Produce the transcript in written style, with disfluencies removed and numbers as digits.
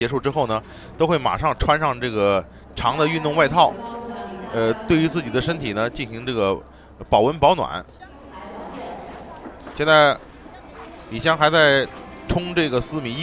结束之后呢，都会马上穿上这个长的运动外套，对于自己的身体呢进行这个保温保暖。现在李湘还在冲这个4米1。